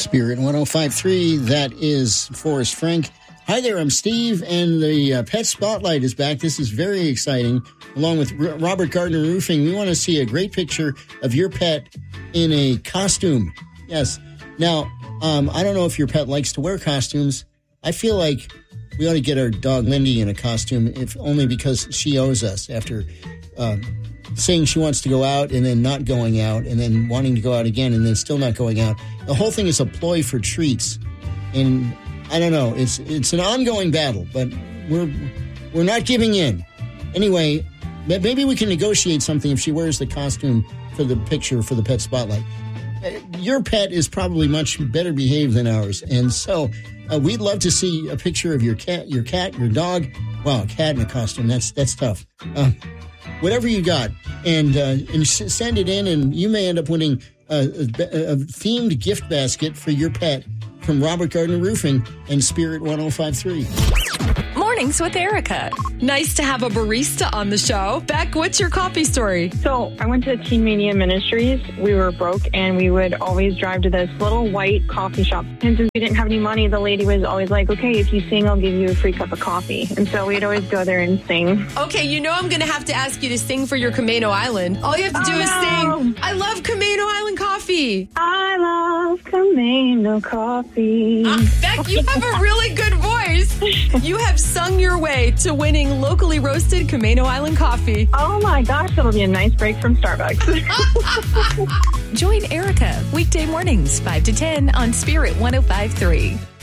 Spirit 105.3, that is Forrest Frank. Hi there, I'm Steve, and the Pet Spotlight is back. This is very exciting. Along with Robert Gardner Roofing, we want to see a great picture of your pet in a costume. Yes. Now, I don't know if your pet likes to wear costumes. I feel like we ought to get our dog Lindy in a costume, if only because she owes us after saying she wants to go out and then not going out and then wanting to go out again and then still not going out. The whole thing is a ploy for treats. And I don't know. It's an ongoing battle, but we're not giving in. Anyway, maybe we can negotiate something if she wears the costume for the picture for the Pet Spotlight. Your pet is probably much better behaved than ours, and so we'd love to see a picture of your cat, your dog. Wow, a cat in a costume, that's tough. Whatever you got, and send it in, and you may end up winning a themed gift basket for your pet from Robert Gardner Roofing and Spirit 105.3. Mornings with Erica. Nice to have a barista on the show. Beck, what's your coffee story? So I went to Teen Mania Ministries. We were broke, and we would always drive to this little white coffee shop. And since we didn't have any money, the lady was always like, okay, if you sing, I'll give you a free cup of coffee. And so we'd always go there and sing. Okay, you know I'm going to have to ask you to sing for your Camino Island. All you have to do is sing, I love Camino Island coffee. I love Camino coffee. Beck, you have a really good voice. You have sung your way to winning locally roasted Camino Island coffee. Oh my gosh, that'll be a nice break from Starbucks. Join Erica weekday mornings 5 to 10 on Spirit 105.3.